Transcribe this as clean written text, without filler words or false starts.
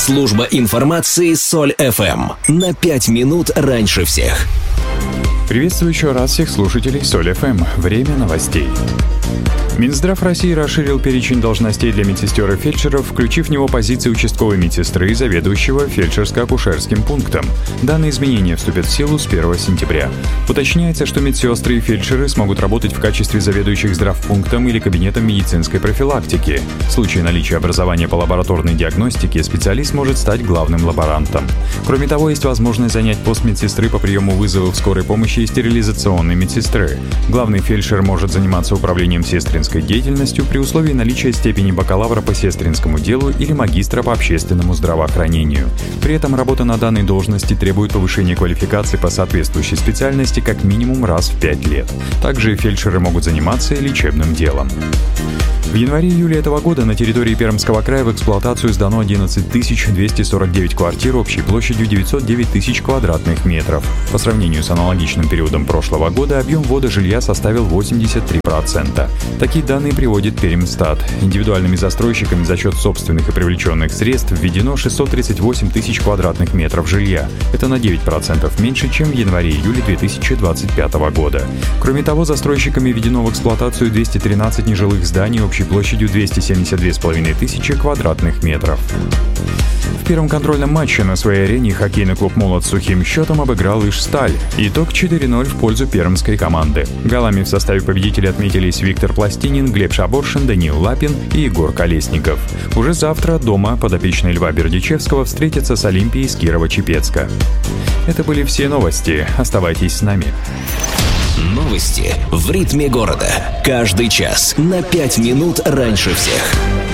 Служба информации Соль ФМ. На 5 минут раньше всех. Приветствую еще раз всех слушателей Соль ФМ. Время новостей. Минздрав России расширил перечень должностей для медсестер и фельдшеров, включив в него позиции участковой медсестры и заведующего фельдшерско-акушерским пунктом. Данные изменения вступят в силу с 1 сентября. Уточняется, что медсестры и фельдшеры смогут работать в качестве заведующих здравпунктом или кабинетом медицинской профилактики. В случае наличия образования по лабораторной диагностике специалист может стать главным лаборантом. Кроме того, есть возможность занять пост медсестры по приему вызовов скорой помощи и стерилизационной медсестры. Главный фельдшер может заниматься управлением сестринской деятельностью при условии наличия степени бакалавра по сестринскому делу или магистра по общественному здравоохранению. При этом работа на данной должности требует повышения квалификации по соответствующей специальности как минимум раз в 5 лет. Также фельдшеры могут заниматься и лечебным делом. В январе-июле этого года на территории Пермского края в эксплуатацию сдано 11 249 квартир общей площадью 909 тысяч квадратных метров. По сравнению с аналогичным периодом прошлого года объем ввода жилья составил 83%. Такие данные приводит Пермстат. Индивидуальными застройщиками за счет собственных и привлеченных средств введено 638 тысяч квадратных метров жилья. Это на 9% меньше, чем в январе-июле 2025 года. Кроме того, застройщиками введено в эксплуатацию 213 нежилых зданий общей площадью 272,5 тысячи квадратных метров. В первом контрольном матче на своей арене хоккейный клуб «Молот» с сухим счетом обыграл Ижсталь. Итог 4-0 в пользу пермской команды. Голами в составе победителей отметились Виктор Пластинин, Глеб Шаборшин, Даниил Лапин и Егор Колесников. Уже завтра дома подопечные Льва Бердичевского встретятся с Олимпией из Кирово-Чепецка. Это были все новости. Оставайтесь с нами. Новости в ритме города. Каждый час на 5 минут раньше всех.